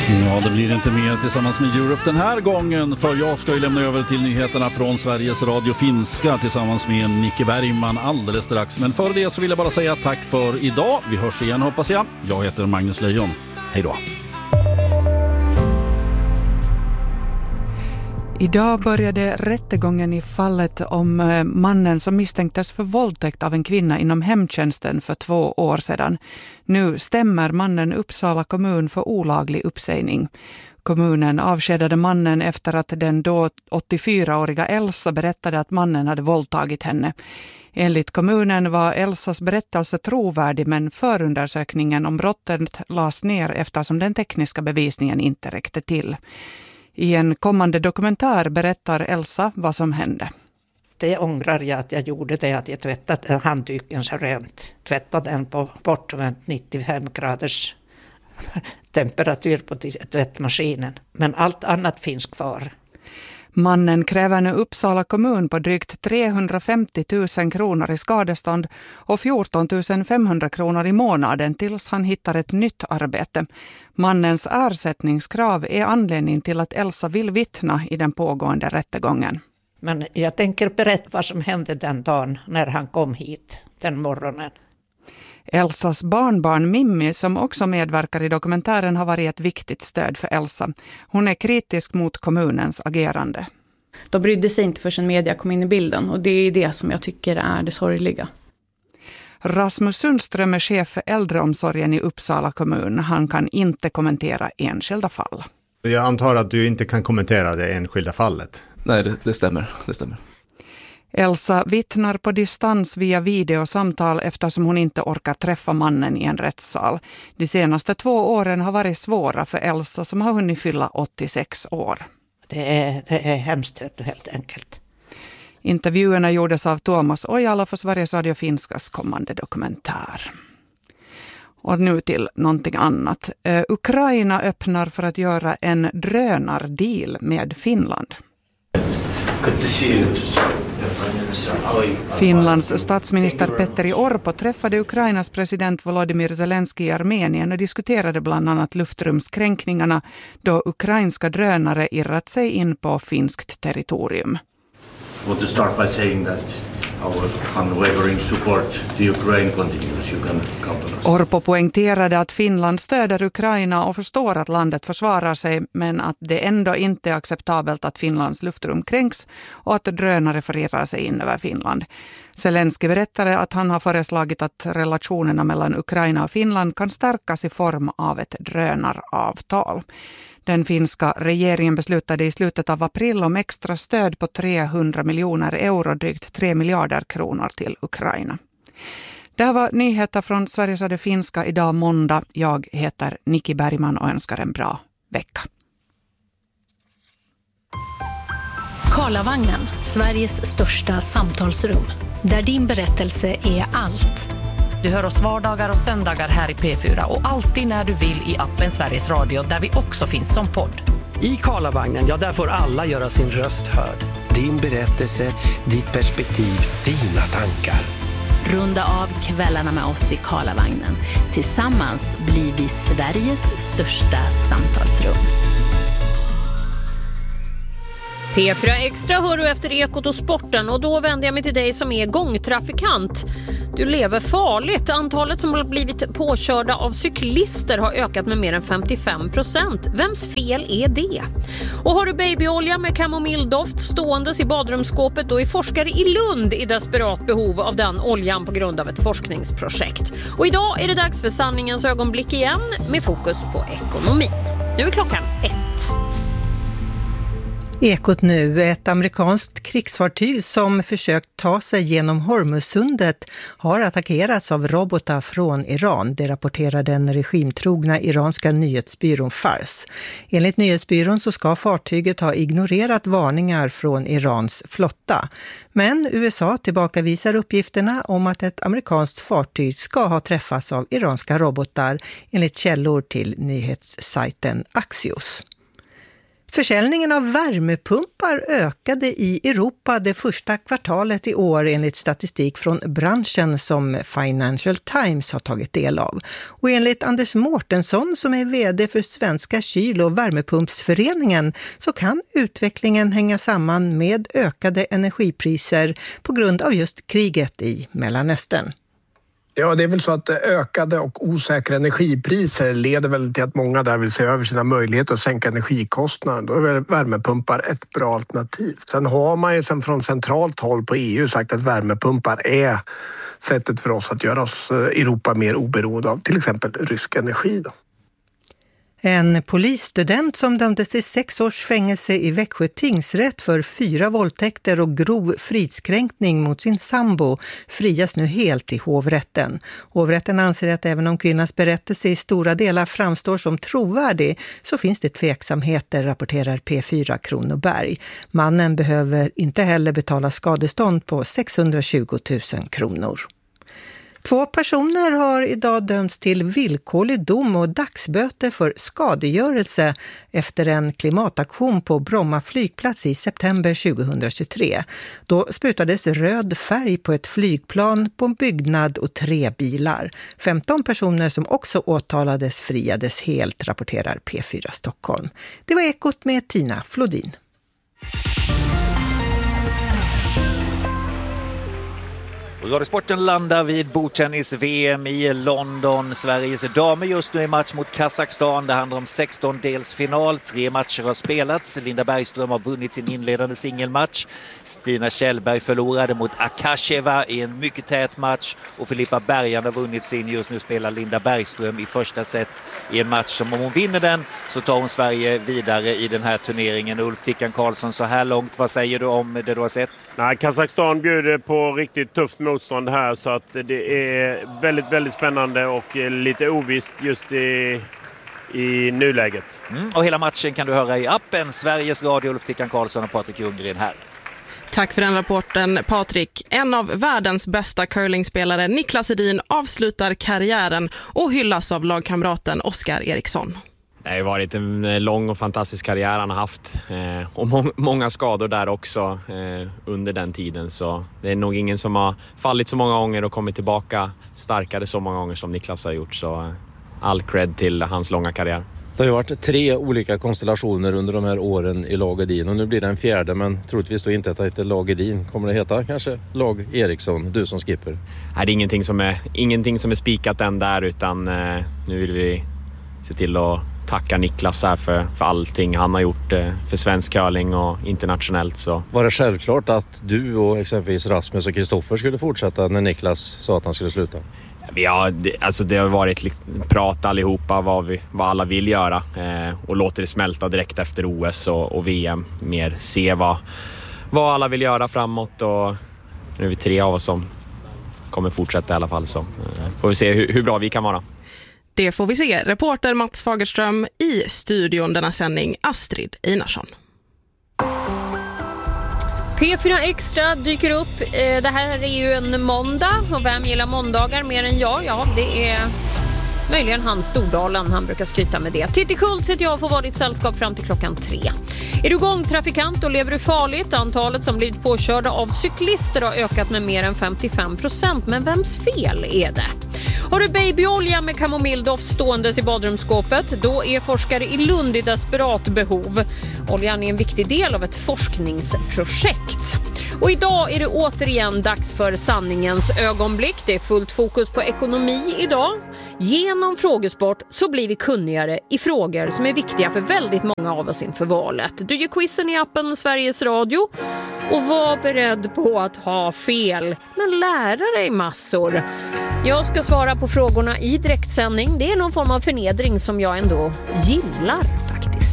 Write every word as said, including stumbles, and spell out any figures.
Ja, det blir inte mer tillsammans med Europe den här gången, för jag ska ju lämna över till nyheterna från Sveriges Radio Finska tillsammans med Nicke Bergman alldeles strax. Men för det så vill jag bara säga tack för idag. Vi hörs igen, hoppas jag. Jag heter Magnus Lejon. Hej då. Idag började rättegången i fallet om mannen som misstänktes för våldtäkt av en kvinna inom hemtjänsten för två år sedan. Nu stämmer mannen Uppsala kommun för olaglig uppsägning. Kommunen avskedade mannen efter att den då åttiofyraåriga Elsa berättade att mannen hade våldtagit henne. Enligt kommunen var Elsas berättelse trovärdig, men förundersökningen om brottet lades ner eftersom den tekniska bevisningen inte räckte till. I en kommande dokumentär berättar Elsa vad som hände. Det ångrar jag att jag gjorde det, att jag tvättade handduken så rent. Tvättade den på bortvänt nittiofem graders temperatur på tvättmaskinen. Men allt annat finns kvar. Mannen kräver nu Uppsala kommun på drygt trehundrafemtio tusen kronor i skadestånd och fjorton tusen femhundra kronor i månaden tills han hittar ett nytt arbete. Mannens ersättningskrav är anledning till att Elsa vill vittna i den pågående rättegången. Men jag tänker berätta vad som hände den dagen när han kom hit, den morgonen. Elsas barnbarn Mimmi, som också medverkar i dokumentären, har varit ett viktigt stöd för Elsa. Hon är kritisk mot kommunens agerande. De brydde sig inte för sin media kom in i bilden, och det är det som jag tycker är det sorgliga. Rasmus Sundström är chef för äldreomsorgen i Uppsala kommun. Han kan inte kommentera enskilda fall. Jag antar att du inte kan kommentera det enskilda fallet. Nej, det, det stämmer. Det stämmer. Elsa vittnar på distans via videosamtal eftersom hon inte orkar träffa mannen i en rättssal. De senaste två åren har varit svåra för Elsa som har hunnit fylla åttiosex år. Det är, det är hemskt, helt enkelt. Intervjuerna gjordes av Thomas Ojala för Sveriges Radio Finskas kommande dokumentär. Och nu till någonting annat. Uh, Ukraina öppnar för att göra en drönardeal med Finland. Finlands statsminister Petteri Orpo träffade Ukrainas president Volodymyr Zelensky i Armenien och diskuterade bland annat luftrumskränkningarna då ukrainska drönare irrat sig in på finskt territorium. I want to start by saying that our unwavering support to Ukraine continues. You can count on us. Orpo poängterade att Finland stöder Ukraina och förstår att landet försvarar sig, men att det ändå inte är acceptabelt att Finlands luftrum kränks och att drönare förirrar sig in över Finland. Zelensky berättade att han har föreslagit att relationerna mellan Ukraina och Finland kan stärkas i form av ett drönaravtal. Den finska regeringen beslutade i slutet av april om extra stöd på trehundra miljoner euro, drygt tre miljarder kronor till Ukraina. Det här var nyheter från Sveriges Radio Finska idag måndag. Jag heter Nicke Bergman och önskar en bra vecka. Karlavagnen, Sveriges största samtalsrum. Där din berättelse är allt. Du hör oss vardagar och söndagar här i P fyra och alltid när du vill i appen Sveriges Radio, där vi också finns som podd. I Karlavagnen, ja, där får alla göra sin röst hörd. Din berättelse, ditt perspektiv, dina tankar. Runda av kvällarna med oss i Karlavagnen. Tillsammans blir vi Sveriges största samtalsrum. P fyra Extra hör du efter Ekot och sporten, och då vänder jag mig till dig som är gångtrafikant. Du lever farligt. Antalet som har blivit påkörda av cyklister har ökat med mer än femtiofem procent. Vems fel är det? Och har du babyolja med kamomilldoft ståendes i badrumsskåpet, då är forskare i Lund i desperat behov av den oljan på grund av ett forskningsprojekt. Och idag är det dags för sanningens ögonblick igen med fokus på ekonomi. Nu är klockan ett. Ekot nu, ett amerikanskt krigsfartyg som försökt ta sig genom Hormuzsundet har attackerats av robotar från Iran. Det rapporterar den regimtrogna iranska nyhetsbyrån Fars. Enligt nyhetsbyrån så ska fartyget ha ignorerat varningar från Irans flotta. Men U S A tillbakavisar uppgifterna om att ett amerikanskt fartyg ska ha träffats av iranska robotar enligt källor till nyhetssajten Axios. Försäljningen av värmepumpar ökade i Europa det första kvartalet i år enligt statistik från branschen som Financial Times har tagit del av. Och enligt Anders Mårtensson som är vd för Svenska kyl- och värmepumpsföreningen så kan utvecklingen hänga samman med ökade energipriser på grund av just kriget i Mellanöstern. Ja, det är väl så att ökade och osäkra energipriser leder väl till att många där vill se över sina möjligheter att sänka energikostnaden. Då är värmepumpar ett bra alternativ. Sen har man ju från centralt håll på E U sagt att värmepumpar är sättet för oss att göra oss Europa mer oberoende av till exempel rysk energi då. En polisstudent som dömdes till sex års fängelse i Växjö tingsrätt för fyra våldtäkter och grov fridskränkning mot sin sambo frias nu helt i hovrätten. Hovrätten anser att även om kvinnans berättelse i stora delar framstår som trovärdig så finns det tveksamheter, rapporterar P fyra Kronoberg. Mannen behöver inte heller betala skadestånd på sexhundratjugo tusen kronor. Två personer har idag dömts till villkorlig dom och dagsböter för skadegörelse efter en klimataktion på Bromma flygplats i september tjugohundratjugotre. Då sprutades röd färg på ett flygplan, på en byggnad och tre bilar. femton personer som också åtalades friades helt, rapporterar P fyra Stockholm. Det var Ekot med Tina Flodin. Radiosporten landar vid bordtennis-V M i London. Sveriges damer just nu i match mot Kazakstan. Det handlar om sextondelsfinal. Tre matcher har spelats. Linda Bergström har vunnit sin inledande singelmatch. Stina Kjellberg förlorade mot Akasheva i en mycket tät match. Och Filippa Bergan har vunnit sin. Just nu spelar Linda Bergström i första set i en match som om hon vinner den så tar hon Sverige vidare i den här turneringen. Ulf Tickan Karlsson, så här långt, vad säger du om det du har sett? Nej, Kazakstan bjuder på riktigt tufft motstånd här så att det är väldigt, väldigt spännande och lite ovisst just i, i nuläget. Mm, och hela matchen kan du höra i appen Sveriges Radio. Ulf Tickan Karlsson och Patrik Ljunggren här. Tack för den rapporten, Patrik. En av världens bästa curlingspelare, Niklas Edin, avslutar karriären och hyllas av lagkamraten Oskar Eriksson. Det har varit en lång och fantastisk karriär han har haft eh, och må- många skador där också eh, under den tiden, så det är nog ingen som har fallit så många gånger och kommit tillbaka starkare så många gånger som Niklas har gjort, så eh, all cred till hans långa karriär. Det har varit tre olika konstellationer under de här åren i lag Edin och nu blir det en fjärde, men troligtvis då inte att det heter lag Edin. Kommer det heta kanske lag Eriksson, du som skipper? Nej, det är ingenting som är, ingenting som är spikat än där, utan eh, nu vill vi se till att tacka Niklas här för, för allting han har gjort eh, för svensk curling och internationellt. Så. Var det självklart att du och exempelvis Rasmus och Kristoffer skulle fortsätta när Niklas sa att han skulle sluta? Ja, det, alltså det har varit liksom, prat allihopa vad, vi, vad alla vill göra eh, och låter det smälta direkt efter O S och, och V M. Mer se vad, vad alla vill göra framåt, och nu är vi tre av oss som kommer fortsätta i alla fall, så eh, får vi se hur, hur bra vi kan vara. Det får vi se. Reporter Mats Fagerström, i studion denna sändning Astrid Einarsson. P fyra Extra dyker upp. Det här är ju en måndag, och vem gillar måndagar mer än jag? Ja, det är möjligen Hans Stordalen, han brukar skryta med det. Titti Schultz heter jag, får vara ditt sällskap fram till klockan tre. Är du gångtrafikant och lever du farligt? Antalet som blivit påkörda av cyklister har ökat med mer än femtiofem procent. Men vems fel är det? Har du babyolja med kamomilldoft ståendes i badrumsskåpet? Då är forskare i Lund i desperat behov. Oljan är en viktig del av ett forskningsprojekt. Och idag är det återigen dags för sanningens ögonblick. Det är fullt fokus på ekonomi idag. Genom frågesport så blir vi kunnigare i frågor som är viktiga för väldigt många av oss inför valet. Du gör quizen i appen Sveriges Radio och var beredd på att ha fel, men lära dig massor. Jag ska svara på frågorna i direktsändning. Det är någon form av förnedring som jag ändå gillar faktiskt.